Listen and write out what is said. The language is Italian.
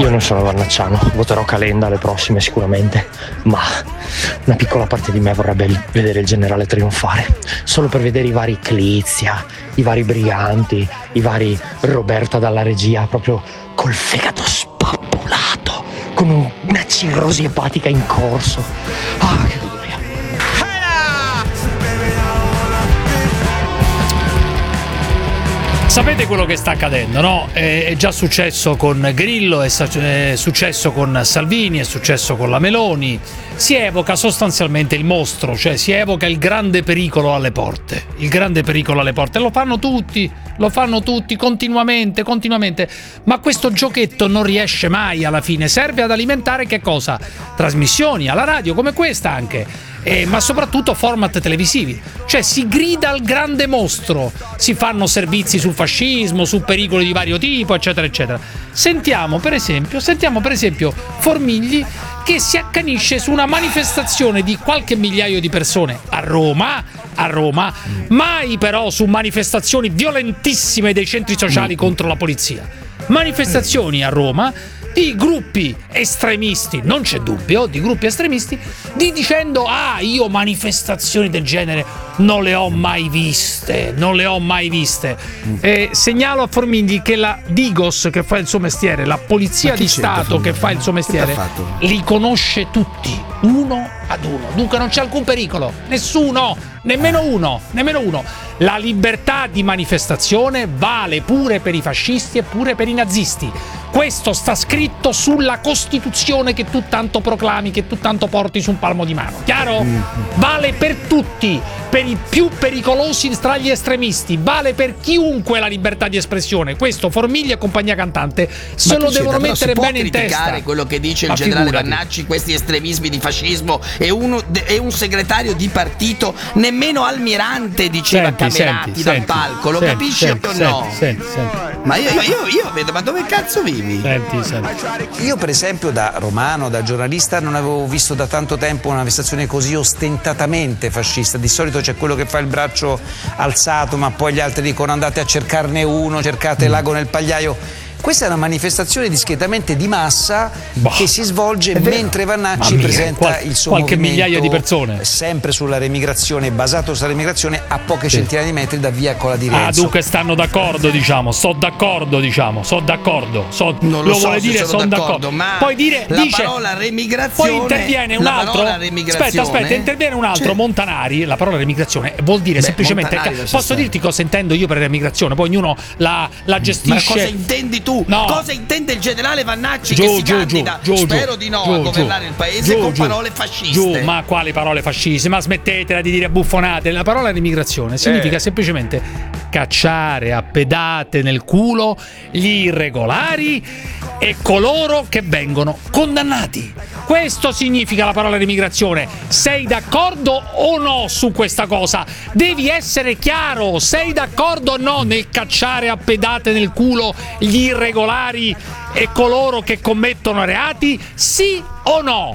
Io non sono vannacciano, voterò Calenda alle prossime sicuramente, ma una piccola parte di me vorrebbe vedere il generale trionfare, solo per vedere i vari Clizia, i vari Briganti, i vari Roberta dalla regia, proprio col fegato spappolato, con una cirrosi epatica in corso. Ah, che gloria! Sapete quello che sta accadendo, no? È già successo con Grillo, è successo con Salvini, è successo con la Meloni. Si evoca sostanzialmente il mostro, cioè si evoca il grande pericolo alle porte. Il grande pericolo alle porte. Lo fanno tutti continuamente. Ma questo giochetto non riesce mai alla fine. Serve ad alimentare che cosa? Trasmissioni alla radio come questa anche. Ma soprattutto format televisivi, cioè si grida al grande mostro, si fanno servizi sul fascismo, su pericoli di vario tipo, eccetera eccetera. Sentiamo per esempio Formigli che si accanisce su una manifestazione di qualche migliaio di persone a Roma, mai però su manifestazioni violentissime dei centri sociali contro la polizia. Manifestazioni a Roma di gruppi estremisti, non c'è dubbio, di gruppi estremisti, dicendo io manifestazioni del genere non le ho mai viste. Segnalo a Formigli che la Digos, che fa il suo mestiere, la polizia di Stato che fa il suo mestiere, li conosce tutti, uno ad uno. Dunque non c'è alcun pericolo, nessuno, nemmeno uno. La libertà di manifestazione vale pure per i fascisti e pure per i nazisti. Questo sta scritto sulla Costituzione che tu tanto proclami, che tu tanto porti su un palmo di mano. Chiaro? Vale per tutti, per i più pericolosi tra gli estremisti, vale per chiunque la libertà di espressione. Questo Formigli e compagnia cantante se lo devono mettere bene in testa. Ma criticare quello che dice il generale Vannacci, questi estremismi di fascismo, e un segretario di partito, nemmeno almirante, diceva Camerati dal palco, lo capisci o no? Senti. Ma io vedo, ma dove cazzo vivi? Senti. Io per esempio da romano, da giornalista, non avevo visto da tanto tempo una manifestazione così ostentatamente fascista. Di solito c'è quello che fa il braccio alzato, ma poi gli altri dicono andate a cercarne uno, cercate l'ago nel pagliaio. Questa è una manifestazione discretamente di massa che si svolge mentre Vannacci presenta il suo qualche movimento, migliaia di persone, sempre sulla remigrazione, basato sulla remigrazione, a poche centinaia di metri da via Cola di Renzo. Dunque stanno d'accordo, sono d'accordo. Non lo so vuole dire sono d'accordo. Ma poi dice parola remigrazione, poi interviene un altro. Aspetta, interviene un altro, Montanari. La parola remigrazione vuol dire semplicemente posso dirti cosa intendo io per remigrazione, poi ognuno la gestisce. Ma cosa intendi tu? No. Cosa intende il generale Vannacci che si candida? Spero di no a governare il paese con parole fasciste. Ma quali parole fasciste? Ma smettetela di dire buffonate. La parola remigrazione significa semplicemente cacciare a pedate nel culo gli irregolari e coloro che vengono condannati. Questo significa la parola remigrazione. Sei d'accordo o no su questa cosa? Devi essere chiaro. Sei d'accordo o no nel cacciare a pedate nel culo gli irregolari e coloro che commettono reati? Sì o no?